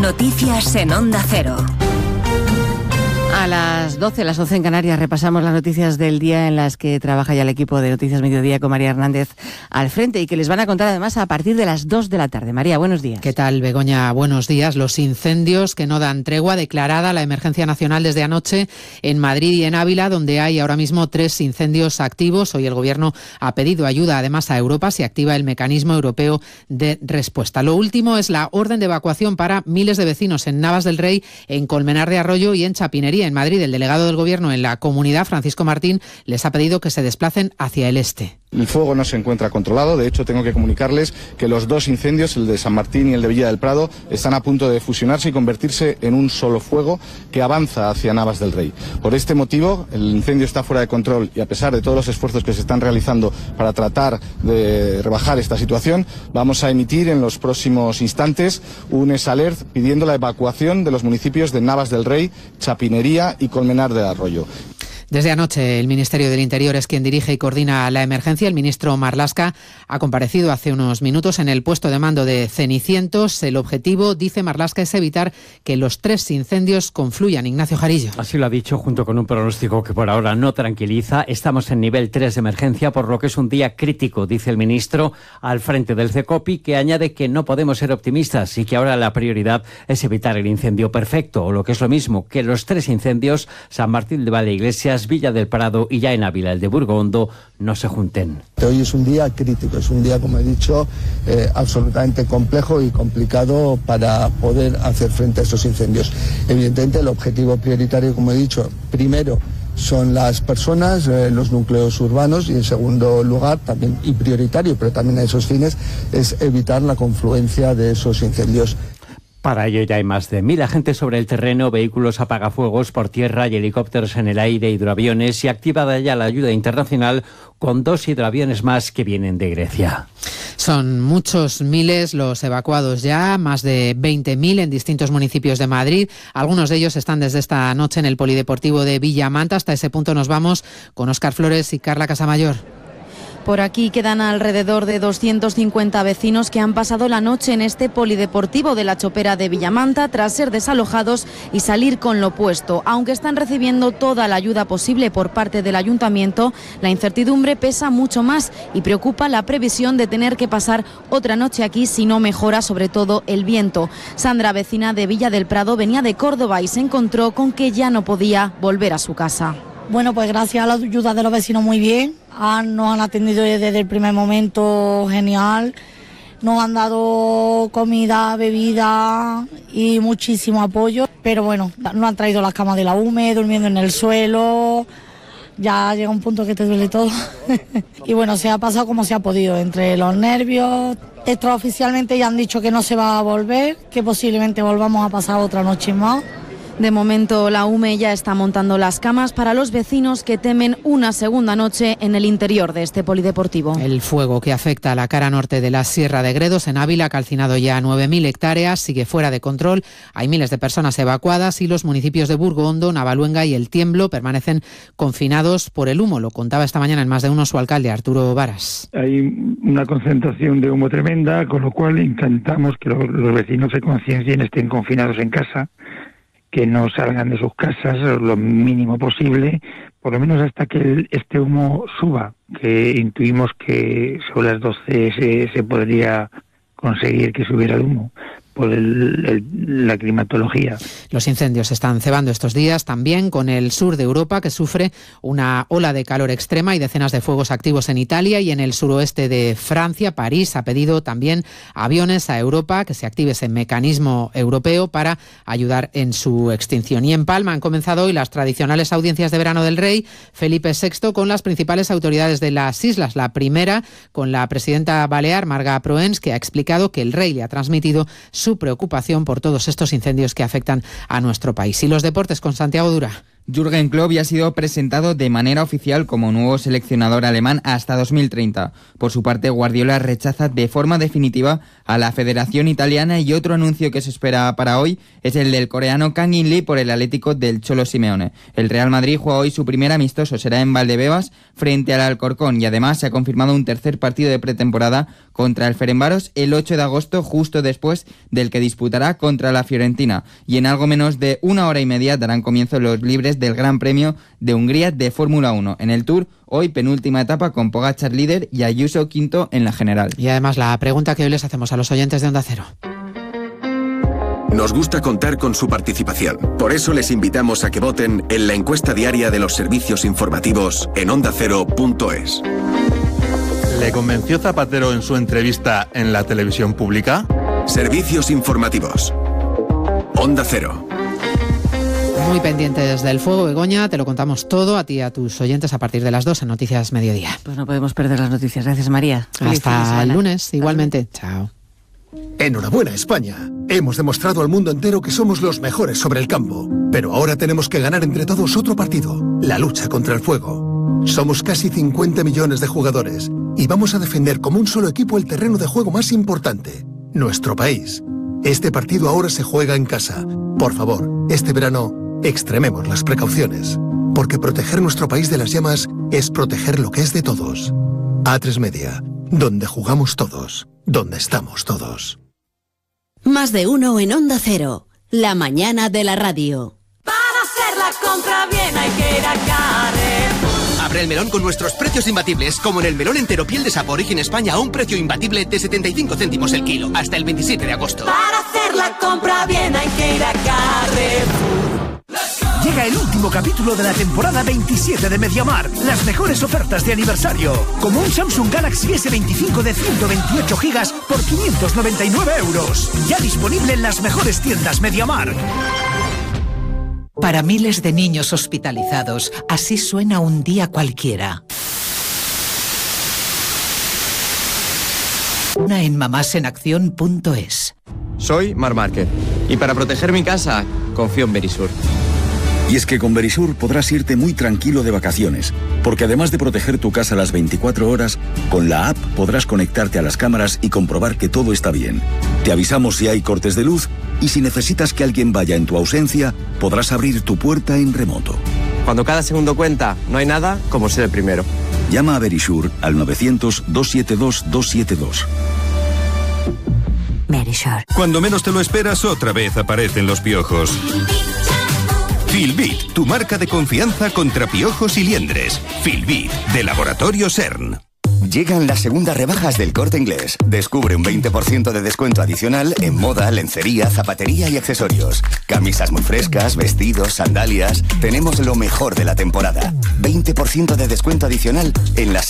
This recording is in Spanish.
Noticias en Onda Cero. A las 12 en Canarias repasamos las noticias del día en las que trabaja ya el equipo de Noticias Mediodía con María Hernández al frente y que les van a contar además a partir de las 2 de la tarde. María, buenos días. ¿Qué tal, Begoña? Buenos días. Los incendios que no dan tregua, declarada la emergencia nacional desde anoche en Madrid y en Ávila, donde hay ahora mismo 3 incendios activos. Hoy el Gobierno ha pedido ayuda además a Europa. Se activa el mecanismo europeo de respuesta. Lo último es la orden de evacuación para miles de vecinos en Navas del Rey, en Colmenar de Arroyo y en Chapinería, en Madrid. El delegado del Gobierno en la comunidad, Francisco Martín, les ha pedido que se desplacen hacia el este. El fuego no se encuentra controlado. De hecho, tengo que comunicarles que los 2 incendios, el de San Martín y el de Villa del Prado, están a punto de fusionarse y convertirse en un solo fuego que avanza hacia Navas del Rey. Por este motivo, el incendio está fuera de control y a pesar de todos los esfuerzos que se están realizando para tratar de rebajar esta situación, vamos a emitir en los próximos instantes un SALERT pidiendo la evacuación de los municipios de Navas del Rey, Chapinería y Colmenar de Arroyo. Desde anoche, el Ministerio del Interior es quien dirige y coordina la emergencia. El ministro Marlaska ha comparecido hace unos minutos en el puesto de mando de Cenicientos. El objetivo, dice Marlaska, es evitar que los 3 incendios confluyan. Ignacio Jarillo. Así lo ha dicho, junto con un pronóstico que por ahora no tranquiliza. Estamos en nivel 3 de emergencia, por lo que es un día crítico, dice el ministro, al frente del CECOPI, que añade que no podemos ser optimistas y que ahora la prioridad es evitar el incendio perfecto, o lo que es lo mismo, que los 3 incendios, San Martín de Valdeiglesias, Villa del Prado y ya en Ávila, el de Burgo Hondo, no se junten. Hoy es un día crítico, es un día, como he dicho, absolutamente complejo y complicado para poder hacer frente a esos incendios. Evidentemente, el objetivo prioritario, como he dicho, primero son las personas, los núcleos urbanos, y en segundo lugar, también y prioritario, pero también a esos fines, es evitar la confluencia de esos incendios. Para ello ya hay más de 1.000 agentes sobre el terreno, vehículos apagafuegos por tierra y helicópteros en el aire, hidroaviones, y activada ya la ayuda internacional con 2 hidroaviones más que vienen de Grecia. Son muchos miles los evacuados ya, más de 20.000 en distintos municipios de Madrid. Algunos de ellos están desde esta noche en el Polideportivo de Villamanta. Hasta ese punto nos vamos con Óscar Flores y Carla Casamayor. Por aquí quedan alrededor de 250 vecinos que han pasado la noche en este polideportivo de la Chopera de Villamanta tras ser desalojados y salir con lo puesto. Aunque están recibiendo toda la ayuda posible por parte del ayuntamiento, la incertidumbre pesa mucho más y preocupa la previsión de tener que pasar otra noche aquí si no mejora sobre todo el viento. Sandra, vecina de Villa del Prado, venía de Córdoba y se encontró con que ya no podía volver a su casa. Bueno, pues gracias a la ayuda de los vecinos muy bien, nos han atendido desde el primer momento genial, nos han dado comida, bebida y muchísimo apoyo, pero bueno, nos han traído las camas de la UME, durmiendo en el suelo, ya llega un punto que te duele todo y bueno, se ha pasado como se ha podido, entre los nervios. Extraoficialmente ya han dicho que no se va a volver, que posiblemente volvamos a pasar otra noche más. De momento, la UME ya está montando las camas para los vecinos que temen una segunda noche en el interior de este polideportivo. El fuego que afecta a la cara norte de la Sierra de Gredos, en Ávila, ha calcinado ya 9.000 hectáreas, sigue fuera de control. Hay miles de personas evacuadas y los municipios de Burgo Hondo, Navaluenga y El Tiemblo permanecen confinados por el humo. Lo contaba esta mañana en Más de Uno su alcalde, Arturo Varas. Hay una concentración de humo tremenda, con lo cual intentamos que los vecinos se conciencien, estén confinados en casa, que no salgan de sus casas lo mínimo posible, por lo menos hasta que este humo suba, que intuimos que sobre las 12 se podría conseguir que subiera el humo por la climatología. Los incendios están cebando estos días también con el sur de Europa, que sufre una ola de calor extrema y decenas de fuegos activos en Italia, y en el suroeste de Francia. París ha pedido también aviones a Europa, que se active ese mecanismo europeo para ayudar en su extinción. Y en Palma han comenzado hoy las tradicionales audiencias de verano del rey Felipe VI con las principales autoridades de las islas. La primera con la presidenta balear, Marga Proens, que ha explicado que el rey le ha transmitido su preocupación por todos estos incendios que afectan a nuestro país. Y los deportes con Santiago Dura. Jürgen Klopp ya ha sido presentado de manera oficial como nuevo seleccionador alemán hasta 2030. Por su parte, Guardiola rechaza de forma definitiva a la Federación Italiana, y otro anuncio que se espera para hoy es el del coreano Kang In-lee por el Atlético del Cholo Simeone. El Real Madrid juega hoy su primer amistoso, será en Valdebebas frente al Alcorcón, y además se ha confirmado un tercer partido de pretemporada contra el Ferencváros el 8 de agosto, justo después del que disputará contra la Fiorentina. Y en algo menos de una hora y media darán comienzo los libres del Gran Premio de Hungría de Fórmula 1. En el Tour, hoy penúltima etapa con Pogačar líder y Ayuso quinto en la general. Y además la pregunta que hoy les hacemos a los oyentes de Onda Cero. Nos gusta contar con su participación. Por eso les invitamos a que voten en la encuesta diaria de los servicios informativos en ondacero.es. ¿Le convenció Zapatero en su entrevista en la televisión pública? Servicios informativos. Onda Cero. Muy pendientes del fuego, Begoña, te lo contamos todo a ti y a tus oyentes a partir de las 2 en Noticias Mediodía. Pues no podemos perder las noticias. Gracias, María. Hasta el lunes, igualmente. Chao. Enhorabuena, España. Hemos demostrado al mundo entero que somos los mejores sobre el campo. Pero ahora tenemos que ganar entre todos otro partido, la lucha contra el fuego. Somos casi 50 millones de jugadores y vamos a defender como un solo equipo el terreno de juego más importante, nuestro país. Este partido ahora se juega en casa. Por favor, este verano, extrememos las precauciones, porque proteger nuestro país de las llamas es proteger lo que es de todos. A3 Media, donde jugamos todos, donde estamos todos. Más de uno en Onda Cero, la mañana de la radio. Para hacer la compra bien hay que ir a Carrefour. Abre el melón con nuestros precios imbatibles, como en el melón entero piel de Sapo Origen España a un precio imbatible de 75 céntimos el kilo, hasta el 27 de agosto. Para hacer la compra bien hay que ir a Carrefour. Llega el último capítulo de la temporada 27 de MediaMarkt. Las mejores ofertas de aniversario. Como un Samsung Galaxy S25 de 128 gigas por 599 euros. Ya disponible en las mejores tiendas MediaMarkt. Para miles de niños hospitalizados, así suena un día cualquiera. Una en mamasenaccion.es. Soy Mar Márquez y para proteger mi casa, confío en Verisur. Y es que con Verisur podrás irte muy tranquilo de vacaciones, porque además de proteger tu casa las 24 horas, con la app podrás conectarte a las cámaras y comprobar que todo está bien. Te avisamos si hay cortes de luz y si necesitas que alguien vaya en tu ausencia, podrás abrir tu puerta en remoto. Cuando cada segundo cuenta, no hay nada como ser el primero. Llama a Verisur al 900-272-272. Verisur. Cuando menos te lo esperas, otra vez aparecen los piojos. Filbit, tu marca de confianza contra piojos y liendres. Filbit, de Laboratorio CERN. Llegan las segundas rebajas del Corte Inglés. Descubre un 20% de descuento adicional en moda, lencería, zapatería y accesorios. Camisas muy frescas, vestidos, sandalias. Tenemos lo mejor de la temporada. 20% de descuento adicional en las